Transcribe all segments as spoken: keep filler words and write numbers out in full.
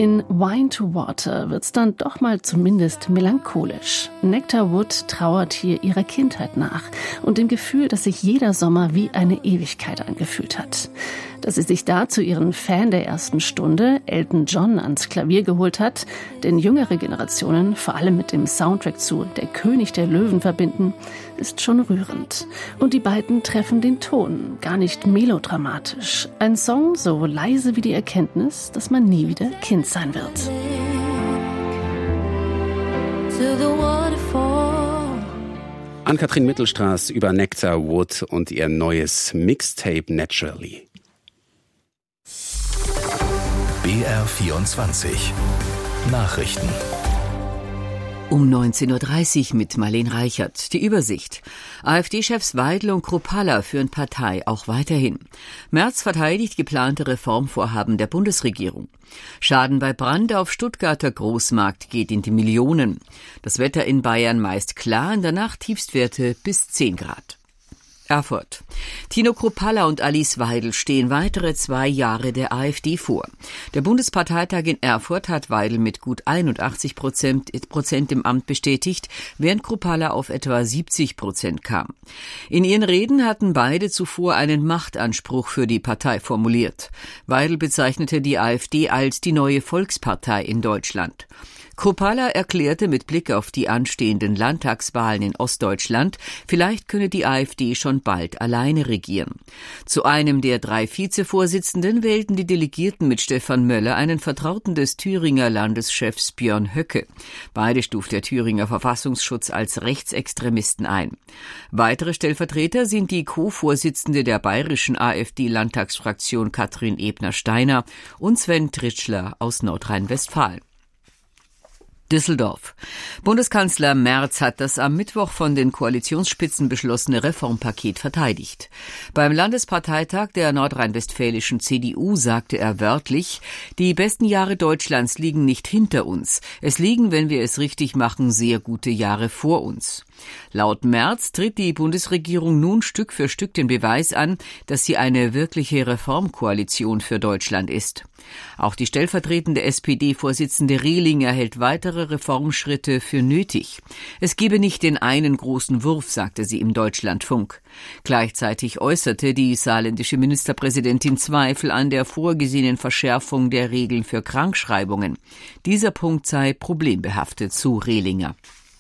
In Wine to Water wird's dann doch mal zumindest melancholisch. Nectar Wood trauert hier ihrer Kindheit nach und dem Gefühl, dass sich jeder Sommer wie eine Ewigkeit angefühlt hat. Dass sie sich dazu ihren Fan der ersten Stunde, Elton John, ans Klavier geholt hat, den jüngere Generationen vor allem mit dem Soundtrack zu Der König der Löwen verbinden, ist schon rührend. Und die beiden treffen den Ton, gar nicht melodramatisch. Ein Song so leise wie die Erkenntnis, dass man nie wieder Kind sein wird. Ann-Kathrin Mittelstraß über Nectar Wood und ihr neues Mixtape Naturally. B R vierundzwanzig Nachrichten. Um neunzehn Uhr dreißig mit Marlene Reichert. Die Übersicht. AfD-Chefs Weidel und Kruppalla führen Partei auch weiterhin. Merz verteidigt geplante Reformvorhaben der Bundesregierung. Schaden bei Brand auf Stuttgarter Großmarkt geht in die Millionen. Das Wetter in Bayern meist klar, in der Nacht Tiefstwerte bis zehn Grad. Erfurt. Tino Kruppalla und Alice Weidel stehen weitere zwei Jahre der AfD vor. Der Bundesparteitag in Erfurt hat Weidel mit gut einundachtzig Prozent im Amt bestätigt, während Kruppalla auf etwa siebzig Prozent kam. In ihren Reden hatten beide zuvor einen Machtanspruch für die Partei formuliert. Weidel bezeichnete die AfD als die neue Volkspartei in Deutschland. Kruppalla erklärte mit Blick auf die anstehenden Landtagswahlen in Ostdeutschland, vielleicht könne die AfD schon bald alleine regieren. Zu einem der drei Vizevorsitzenden wählten die Delegierten mit Stefan Möller einen Vertrauten des Thüringer Landeschefs Björn Höcke. Beide stuft der Thüringer Verfassungsschutz als Rechtsextremisten ein. Weitere Stellvertreter sind die Co-Vorsitzende der bayerischen AfD-Landtagsfraktion Katrin Ebner-Steiner und Sven Tritschler aus Nordrhein-Westfalen. Düsseldorf. Bundeskanzler Merz hat das am Mittwoch von den Koalitionsspitzen beschlossene Reformpaket verteidigt. Beim Landesparteitag der nordrhein-westfälischen C D U sagte er wörtlich, die besten Jahre Deutschlands liegen nicht hinter uns. Es liegen, wenn wir es richtig machen, sehr gute Jahre vor uns. Laut Merz tritt die Bundesregierung nun Stück für Stück den Beweis an, dass sie eine wirkliche Reformkoalition für Deutschland ist. Auch die stellvertretende S P D-Vorsitzende Rehlinger hält weitere Reformschritte für nötig. Es gebe nicht den einen großen Wurf, sagte sie im Deutschlandfunk. Gleichzeitig äußerte die saarländische Ministerpräsidentin Zweifel an der vorgesehenen Verschärfung der Regeln für Krankschreibungen. Dieser Punkt sei problembehaftet, so Rehlinger.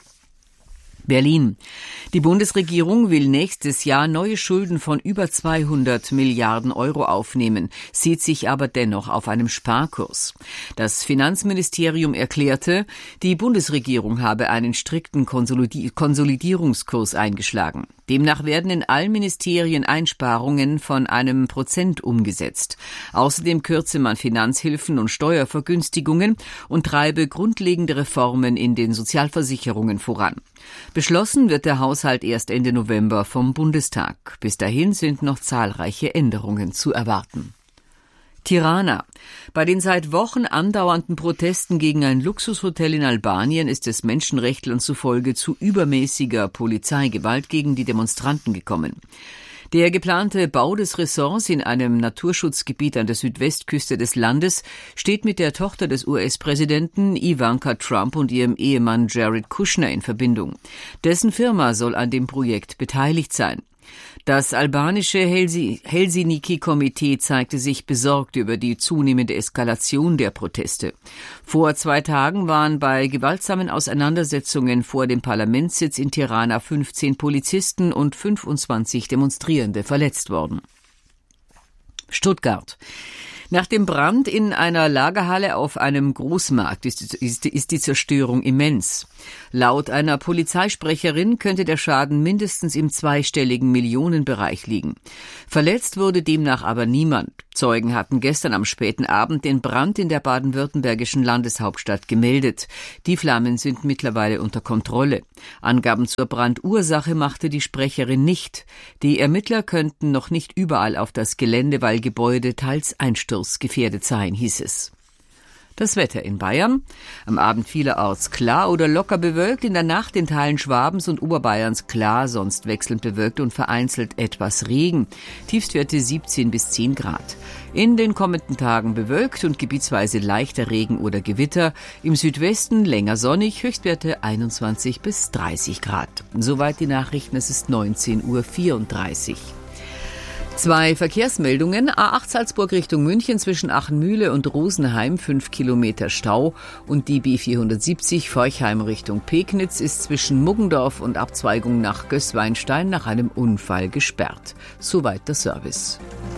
Berlin. Die Bundesregierung will nächstes Jahr neue Schulden von über zweihundert Milliarden Euro aufnehmen, sieht sich aber dennoch auf einem Sparkurs. Das Finanzministerium erklärte, die Bundesregierung habe einen strikten Konsolidi- Konsolidierungskurs eingeschlagen. Demnach werden in allen Ministerien Einsparungen von einem Prozent umgesetzt. Außerdem kürze man Finanzhilfen und Steuervergünstigungen und treibe grundlegende Reformen in den Sozialversicherungen voran. Beschlossen wird der Haushalt erst Ende November vom Bundestag. Bis dahin sind noch zahlreiche Änderungen zu erwarten. Tirana. Bei den seit Wochen andauernden Protesten gegen ein Luxushotel in Albanien ist es Menschenrechtlern zufolge zu übermäßiger Polizeigewalt gegen die Demonstranten gekommen. Der geplante Bau des Ressorts in einem Naturschutzgebiet an der Südwestküste des Landes steht mit der Tochter des U S-Präsidenten Ivanka Trump und ihrem Ehemann Jared Kushner in Verbindung. Dessen Firma soll an dem Projekt beteiligt sein. Das albanische Helsinki-Komitee zeigte sich besorgt über die zunehmende Eskalation der Proteste. Vor zwei Tagen waren bei gewaltsamen Auseinandersetzungen vor dem Parlamentssitz in Tirana fünfzehn Polizisten und fünfundzwanzig Demonstrierende verletzt worden. Stuttgart. Nach dem Brand in einer Lagerhalle auf einem Großmarkt ist, ist, ist die Zerstörung immens. Laut einer Polizeisprecherin könnte der Schaden mindestens im zweistelligen Millionenbereich liegen. Verletzt wurde demnach aber niemand. Zeugen hatten gestern am späten Abend den Brand in der baden-württembergischen Landeshauptstadt gemeldet. Die Flammen sind mittlerweile unter Kontrolle. Angaben zur Brandursache machte die Sprecherin nicht. Die Ermittler könnten noch nicht überall auf das Gelände, weil Gebäude teils einsturzgefährdet seien, hieß es. Das Wetter in Bayern. Am Abend vielerorts klar oder locker bewölkt, in der Nacht in Teilen Schwabens und Oberbayerns klar, sonst wechselnd bewölkt und vereinzelt etwas Regen. Tiefstwerte siebzehn bis zehn Grad. In den kommenden Tagen bewölkt und gebietsweise leichter Regen oder Gewitter. Im Südwesten länger sonnig, Höchstwerte einundzwanzig bis dreißig Grad. Soweit die Nachrichten, es ist neunzehn Uhr vierunddreißig. Zwei Verkehrsmeldungen. A acht Salzburg Richtung München zwischen Achenmühle und Rosenheim, fünf Kilometer Stau. Und die B vierhundertsiebzig Forchheim Richtung Pegnitz ist zwischen Muggendorf und Abzweigung nach Gößweinstein nach einem Unfall gesperrt. Soweit der Service.